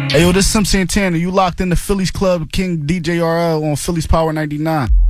Hey, yo, this is Sim Santana. You locked in the Phillies Club, King DJ RL on Phillies Power 99.